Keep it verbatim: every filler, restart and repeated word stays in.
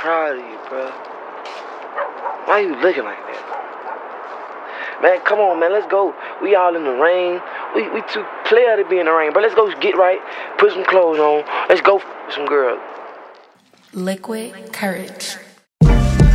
proud of you, bro. Why you looking like that? Man, come on, man. Let's go. We all in the rain. We we too player to be in the rain, bro. Let's go get right. Put some clothes on. Let's go f- some girls. Liquid Courage.